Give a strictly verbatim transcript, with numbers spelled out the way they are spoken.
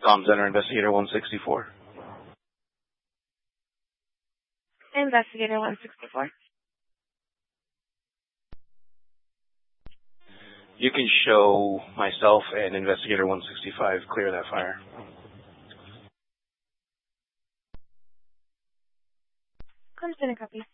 Comm Center, Investigator one sixty-four. Investigator one sixty-four. You can show myself and Investigator one sixty-five clear that fire. Comm Center, copy.